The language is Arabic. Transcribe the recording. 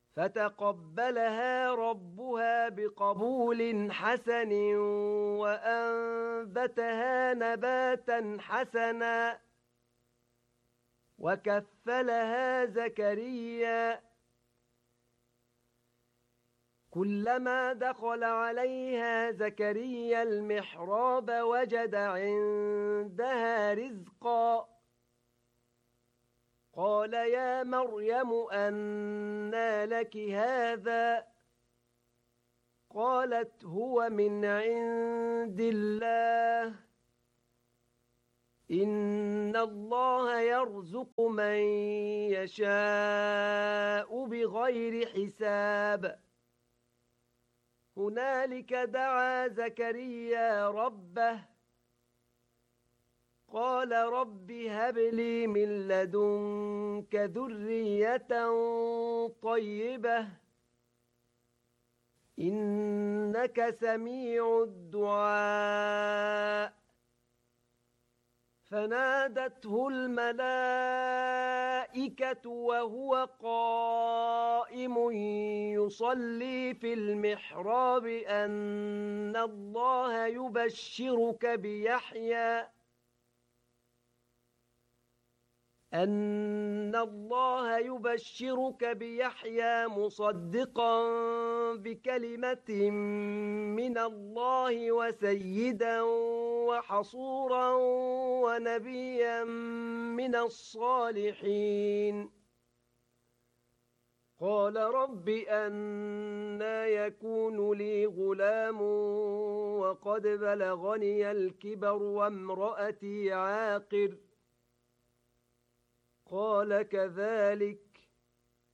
فتقبلها ربها بقبول حسن وأنبتها نباتا حسنا وكفلها زكريا كلما دخل عليها زكريا المحراب وجد عندها رزقا قال يا مريم أنى لك هذا قالت هو من عند الله إن الله يرزق من يشاء بغير حساب هنالك دعا زكريا ربه قال رب هب لي من لدنك ذرية طيبة إنك سميع الدعاء فنادته الملائكة وهو قائم يصلي في المحراب أن الله يبشرك بيحيى مصدقا بكلمة من الله وسيدا وحصورا ونبيا من الصالحين قال رب أنى يكون لي غلام وقد بلغني الكبر وامرأتي عاقر قال كذلك